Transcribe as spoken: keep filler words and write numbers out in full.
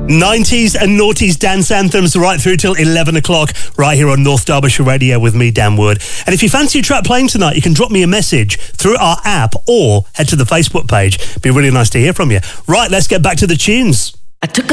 nineties and noughties dance anthems right through till eleven o'clock right here on North Derbyshire Radio with me, Dan Wood. And if you fancy a track playing tonight, you can drop me a message through our app or head to the Facebook page. Be really nice to hear from you. Right, let's get back to the tunes. I took a